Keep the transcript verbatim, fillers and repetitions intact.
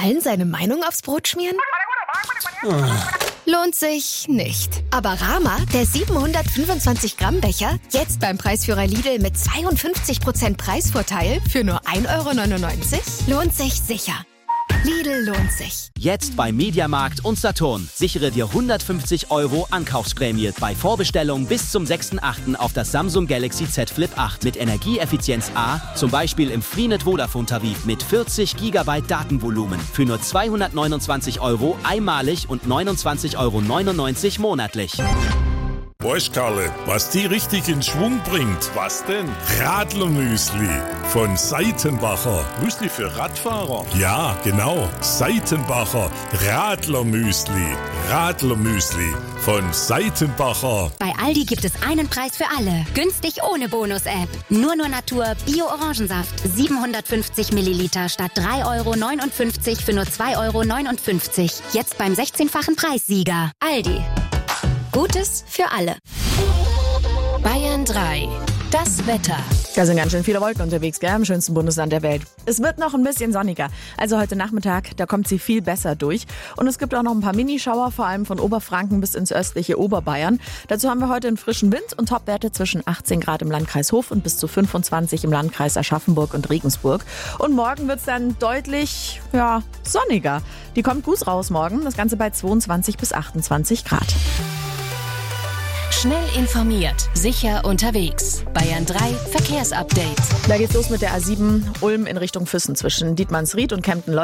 allen seine Meinung aufs Brot schmieren? Lohnt sich nicht. Aber Rama, der siebenhundertfünfundzwanzig Gramm Becher, jetzt beim Preisführer Lidl mit zweiundfünfzig Prozent Preisvorteil für nur ein Euro neunundneunzig, lohnt sich sicher. Lidl lohnt sich. Jetzt bei Mediamarkt und Saturn. Sichere dir hundertfünfzig Euro Ankaufsprämie bei Vorbestellung bis zum sechsten achten auf das Samsung Galaxy Z Flip acht mit Energieeffizienz A, zum Beispiel im Freenet Vodafone Tarif mit vierzig Gigabyte Datenvolumen für nur zweihundertneunundzwanzig Euro einmalig und neunundzwanzig Euro neunundneunzig monatlich. Weißt Karle, was die richtig in Schwung bringt? Was denn? Radlermüsli von Seitenbacher. Müsli für Radfahrer? Ja, genau. Seitenbacher Radlermüsli. Radlermüsli von Seitenbacher. Bei Aldi gibt es einen Preis für alle. Günstig ohne Bonus-App. Nur nur Natur Bio-Orangensaft. siebenhundertfünfzig Milliliter statt drei Euro neunundfünfzig für nur zwei Euro neunundfünfzig. Jetzt beim sechzehnfachen Preissieger. Aldi. Gutes für alle. Bayern drei. Das Wetter. Da sind ganz schön viele Wolken unterwegs, gell? Im schönsten Bundesland der Welt. Es wird noch ein bisschen sonniger. Also heute Nachmittag, da kommt sie viel besser durch. Und es gibt auch noch ein paar Minischauer, vor allem von Oberfranken bis ins östliche Oberbayern. Dazu haben wir heute einen frischen Wind und Topwerte zwischen achtzehn Grad im Landkreis Hof und bis zu fünfundzwanzig im Landkreis Aschaffenburg und Regensburg. Und morgen wird's dann deutlich, ja, sonniger. Die kommt gut raus morgen. Das Ganze bei zweiundzwanzig bis achtundzwanzig Grad. Schnell informiert, sicher unterwegs. Bayern drei Verkehrsupdate. Da geht's los mit der A sieben Ulm in Richtung Füssen zwischen Dietmannsried und Kempten-Leuth.